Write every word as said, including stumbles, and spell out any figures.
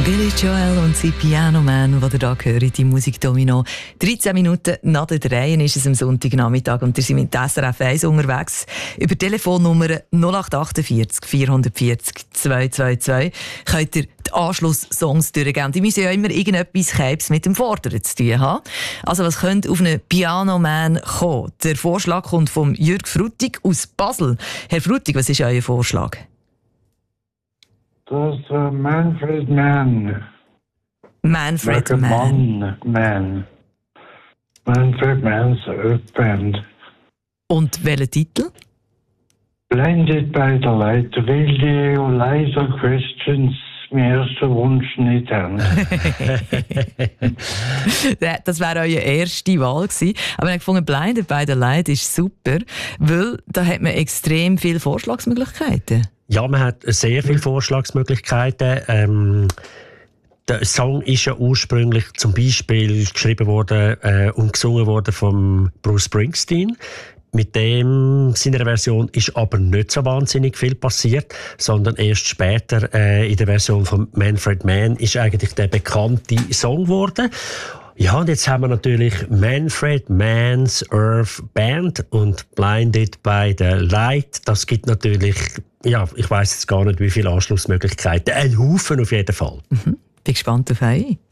Billy Joel und sein Piano Man, die ihr hier hört, die Musikdomino. dreizehn Minuten nach der drei ist es am Sonntagnachmittag und ihr seid mit S R F eins unterwegs. Über die Telefonnummer null acht achtundvierzig vierhundertvierzig zweihundertzweiundzwanzig könnt ihr die Anschlusssongs durchgeben. Die müssen ja immer irgendetwas Käbs mit dem Vorderen zu tun haben. Also was könnte auf einen Piano Man kommen? Der Vorschlag kommt von Jürg Fruttig aus Basel. Herr Fruttig, was ist euer Vorschlag? Das ist uh, Manfred Mann. Manfred like Mann. Man. Man. Manfred Mann's Band. Und welcher Titel? Blinded by the Light. Will die leise Questions mir ersten Wunsch nicht haben. Das wäre eure erste Wahl gewesen. Aber ich habe gefunden, Blinded by the Light ist super, weil da hat man extrem viele Vorschlagsmöglichkeiten. Ja, man hat sehr viele Vorschlagsmöglichkeiten. Ähm, der Song ist ja ursprünglich zum Beispiel geschrieben worden äh, und gesungen worden von Bruce Springsteen. Mit dem, seiner Version ist aber nicht so wahnsinnig viel passiert, sondern erst später äh, in der Version von Manfred Mann ist eigentlich der bekannte Song geworden. Ja, und jetzt haben wir natürlich Manfred Mann's Earth Band und Blinded by the Light. Das gibt natürlich, ja, ich weiss jetzt gar nicht, wie viele Anschlussmöglichkeiten. Ein Haufen auf jeden Fall. Mhm. Bin gespannt auf euch.